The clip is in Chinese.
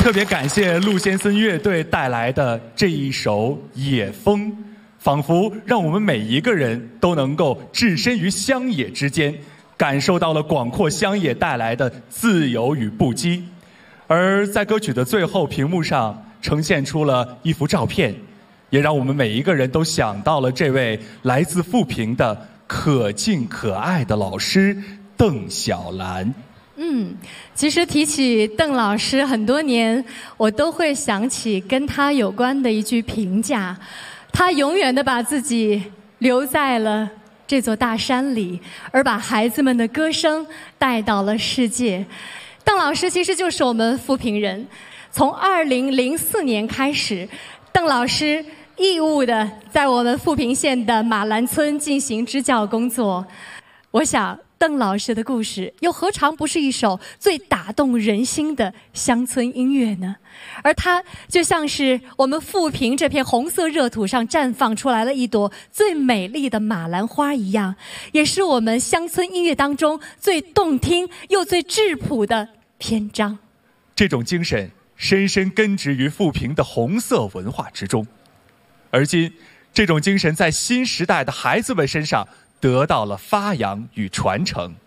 特别感谢陆先森乐队带来的这一首《野风》，仿佛让我们每一个人都能够置身于乡野之间，感受到了广阔乡野带来的自由与不羁。而在歌曲的最后，屏幕上呈现出了一幅照片，也让我们每一个人都想到了这位来自富平的可敬可爱的老师邓小兰。 其实提起邓老师，很多年我都会想起跟他有关的一句评价：他永远的把自己留在了这座大山里，而把孩子们的歌声带到了世界。邓老师其实就是我们富平人，从2004年开始，邓老师义务的在我们富平县的马兰村进行支教工作。我想邓老师的故事又何尝不是一首最打动人心的乡村音乐呢？而它就像是我们富平这片红色热土上绽放出来了一朵最美丽的马兰花一样，也是我们乡村音乐当中最动听又最质朴的篇章。 这种精神深深根植于富平的红色文化之中，而今这种精神在新时代的孩子们身上得到了发扬与传承。